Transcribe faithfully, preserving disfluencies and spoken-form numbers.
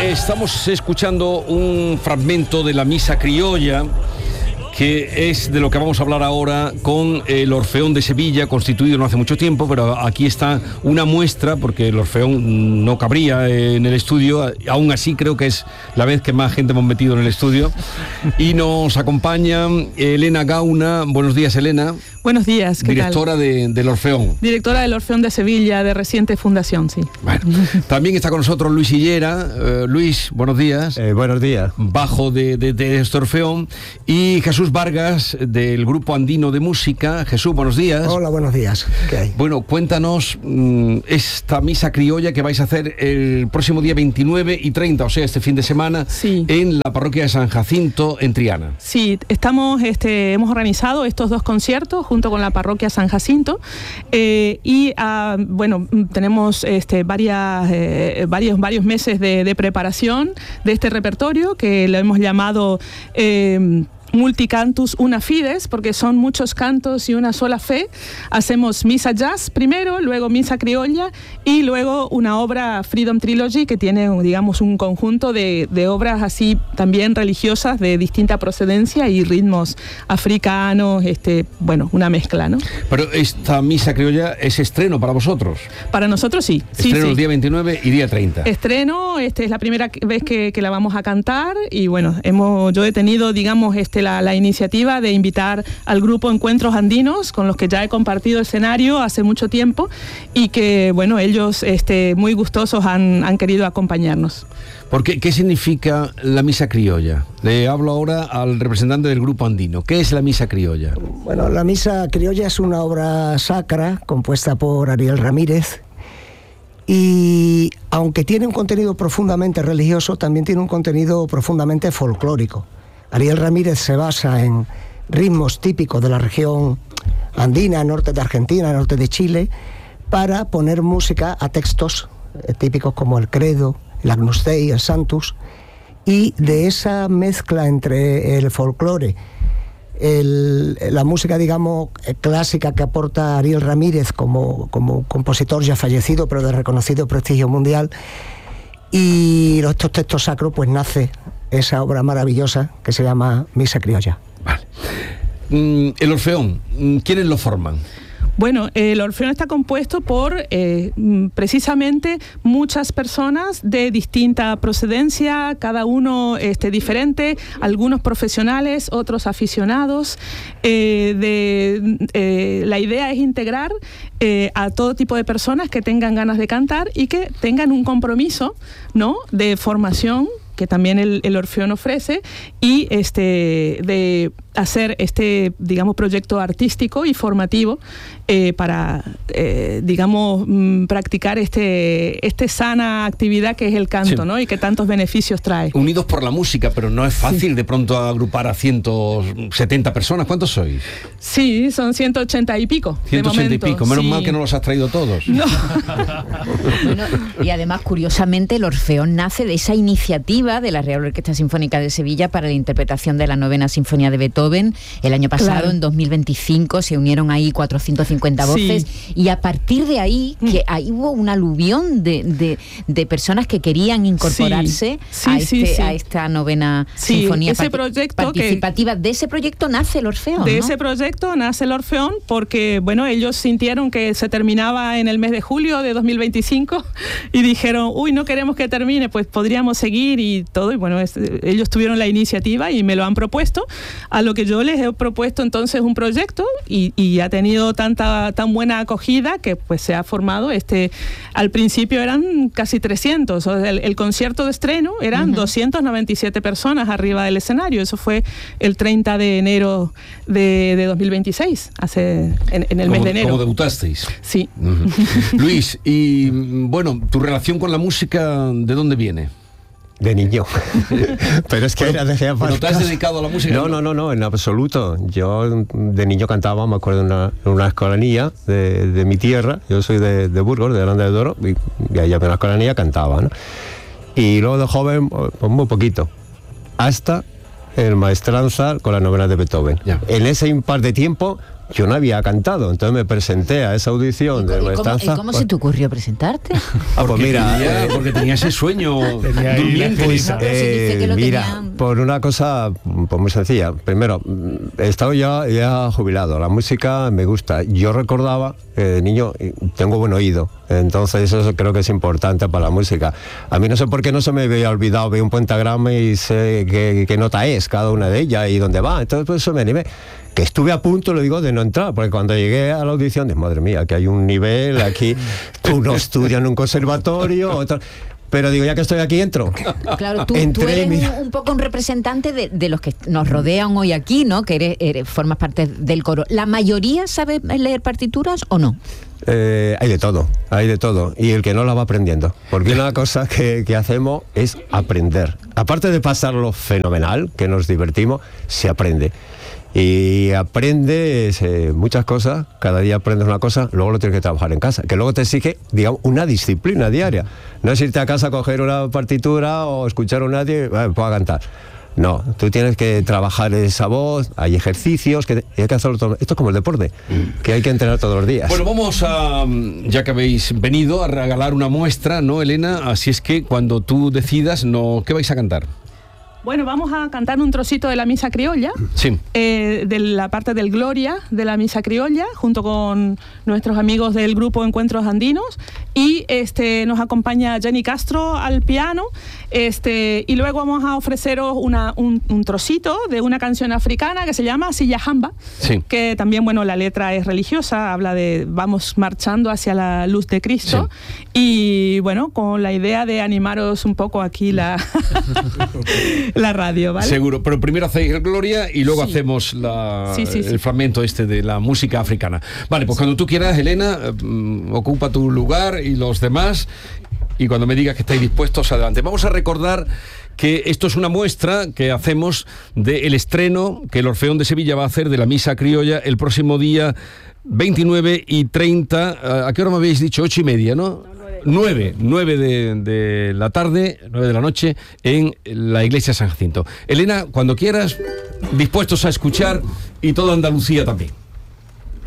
Estamos escuchando un fragmento de la Misa Criolla, que es de lo que vamos a hablar ahora con el Orfeón de Sevilla, constituido no hace mucho tiempo, pero aquí está una muestra, porque el Orfeón no cabría en el estudio, aún así creo que es la vez que más gente hemos metido en el estudio, y nos acompaña Elena Gauna. Buenos días, Elena. Buenos días, ¿qué Directora tal? De, del Orfeón. Directora del Orfeón de Sevilla, de reciente fundación, sí. Bueno, también está con nosotros Luis Hillera. Eh, Luis, buenos días. Eh, buenos días. Bajo de, de, de este Orfeón. Y Jesús Vargas, del Grupo Andino de Música. Jesús, buenos días. Hola, buenos días. ¿Qué hay? Bueno, cuéntanos mmm, esta misa criolla que vais a hacer el próximo día veintinueve y treinta, o sea, este fin de semana, sí, en la parroquia de San Jacinto, en Triana. Sí, estamos, este, hemos organizado estos dos conciertos junto con la parroquia San Jacinto eh, y uh, bueno, tenemos este, varias, eh, varios, varios meses de, de preparación de este repertorio que lo hemos llamado eh, Multicantus una fides, porque son muchos cantos y una sola fe. Hacemos misa jazz primero, luego misa criolla y luego una obra Freedom Trilogy, que tiene, digamos, un conjunto de, de obras así también religiosas de distinta procedencia y ritmos africanos, este, bueno, una mezcla, ¿no? Pero esta misa criolla es estreno para vosotros. Para nosotros sí. Estreno sí, sí. el día veintinueve y día treinta. Estreno, este es la primera vez que, que la vamos a cantar y bueno, hemos, yo he tenido, digamos, este La, la iniciativa de invitar al grupo Encuentros Andinos, con los que ya he compartido escenario hace mucho tiempo y que, bueno, ellos este, muy gustosos han, han querido acompañarnos. Porque, ¿qué significa la misa criolla? Le hablo ahora al representante del grupo andino. ¿Qué es la misa criolla? Bueno, la misa criolla es una obra sacra compuesta por Ariel Ramírez y, aunque tiene un contenido profundamente religioso, también tiene un contenido profundamente folclórico. Ariel Ramírez se basa en ritmos típicos de la región andina, norte de Argentina, norte de Chile, para poner música a textos eh, típicos como el Credo, el Agnus Dei, el Sanctus, y de esa mezcla entre el folclore, el, la música, digamos, clásica que aporta Ariel Ramírez como, como compositor ya fallecido, pero de reconocido prestigio mundial, y estos textos sacros, pues nace esa obra maravillosa que se llama Misa Criolla. Vale. Mm, el Orfeón, ¿quiénes lo forman? Bueno, el Orfeón está compuesto por eh, precisamente muchas personas de distinta procedencia, cada uno este, diferente, algunos profesionales, otros aficionados. Eh, de, eh, la idea es integrar eh, a todo tipo de personas que tengan ganas de cantar y que tengan un compromiso, ¿no?, de formación, que también el, el Orfeón ofrece, y este de hacer este, digamos, proyecto artístico y formativo eh, para, eh, digamos, mm, practicar este, este sana actividad que es el canto, sí, ¿no?, y que tantos beneficios trae. Unidos por la música, pero no es fácil, sí, de pronto agrupar a ciento setenta personas. ¿Cuántos sois? Sí, son ciento ochenta y pico. ciento ochenta y pico, menos sí. mal que no los has traído todos. No. Bueno, y además, curiosamente, el Orfeón nace de esa iniciativa de la Real Orquesta Sinfónica de Sevilla para la interpretación de la novena sinfonía de Beethoven. El año pasado, claro, en dos mil veinticinco, se unieron ahí cuatrocientas cincuenta voces, sí, y a partir de ahí, que ahí hubo un aluvión de, de, de personas que querían incorporarse, sí, sí, a, este, sí, sí. a esta novena sí, sinfonía ese part- proyecto participativa. Que, de ese proyecto nace el Orfeón, De ¿no? ese proyecto nace el Orfeón porque, bueno, ellos sintieron que se terminaba en el mes de julio de dos mil veinticinco y dijeron, uy, no queremos que termine, pues podríamos seguir y todo, y bueno, es, ellos tuvieron la iniciativa y me lo han propuesto, a lo que yo les he propuesto entonces un proyecto y, y ha tenido tanta tan buena acogida que pues se ha formado este, al principio eran casi trescientos, o sea, el, el concierto de estreno eran uh-huh. doscientas noventa y siete personas arriba del escenario, eso fue el treinta de enero de, de dos mil veintiséis, hace en, en el como, mes de enero. ¿Cómo debutasteis? Sí. Uh-huh. Luis, y bueno, tu relación con la música, ¿de dónde viene? De niño. Pero es que pero, era de ¿Pero te has dedicado a la música? No, no, no, no, en absoluto. Yo de niño cantaba, me acuerdo, en una, en una escolanía de, de mi tierra. Yo soy de, de Burgos, de Aranda de Duero, y, y allá en la escolanía cantaba, ¿no? Y luego de joven, pues muy poquito. Hasta el maestranza con la novena de Beethoven. Ya. En ese impar de tiempo yo no había cantado, entonces me presenté a esa audición de maestranza. ¿Y cómo, ¿cómo se te ocurrió presentarte? Ah, pues mira, tenía, eh, porque tenía ese sueño durmiente. Eh, mira, tenían... por una cosa pues muy sencilla. Primero, he estado ya, ya jubilado, la música me gusta. Yo recordaba, eh, niño, tengo buen oído, entonces eso creo que es importante para la música. A mí no sé por qué no se me había olvidado, veo un pentagrama y sé qué, qué nota es cada una de ellas y dónde va, entonces pues eso me animé. Que estuve a punto, lo digo, de no entrar, porque cuando llegué a la audición, dije, madre mía, que hay un nivel aquí, uno estudia en un conservatorio, otro... Pero digo, ya que estoy aquí, entro. Claro, tú, Entré, tú eres mira. un, un poco un representante de, de los que nos rodean hoy aquí, ¿no? Que eres, eres, formas parte del coro. ¿La mayoría sabe leer partituras o no? Eh, hay de todo, hay de todo. Y el que no la va aprendiendo. Porque una cosa que, que hacemos es aprender. Aparte de pasarlo fenomenal, que nos divertimos, se aprende. Y aprendes eh, muchas cosas, cada día aprendes una cosa, luego lo tienes que trabajar en casa, que luego te exige, digamos, una disciplina diaria. No es irte a casa a coger una partitura o escuchar a nadie y eh, pueda cantar. No, tú tienes que trabajar esa voz, hay ejercicios, que hay que hacerlo todo. Esto es como el deporte, que hay que entrenar todos los días. Bueno, vamos a, ya que habéis venido, a regalar una muestra, ¿no, Elena? Así es que cuando tú decidas, no, ¿qué vais a cantar? Bueno, vamos a cantar un trocito de la Misa Criolla, sí. eh, de la parte del Gloria de la Misa Criolla, junto con nuestros amigos del grupo Encuentros Andinos, y este, nos acompaña Jenny Castro al piano, este, y luego vamos a ofreceros una, un, un trocito de una canción africana que se llama Silla Jamba, sí. que también, bueno, la letra es religiosa, habla de vamos marchando hacia la luz de Cristo, sí. y bueno, con la idea de animaros un poco aquí la... la radio, ¿vale? Seguro, pero primero hacéis el Gloria y luego sí. hacemos la, sí, sí, sí. el fragmento este de la música africana. Vale, pues sí. cuando tú quieras, Elena, um, ocupa tu lugar y los demás, y cuando me digas que estáis dispuestos, adelante. Vamos a recordar que esto es una muestra que hacemos del estreno que el Orfeón de Sevilla va a hacer de la Misa Criolla el próximo día veintinueve y treinta. ¿A qué hora me habéis dicho? Ocho y media, ¿no? nueve, nueve de, de la tarde, nueve de la noche, en la iglesia San Jacinto. Elena, cuando quieras, dispuestos a escuchar, y toda Andalucía también.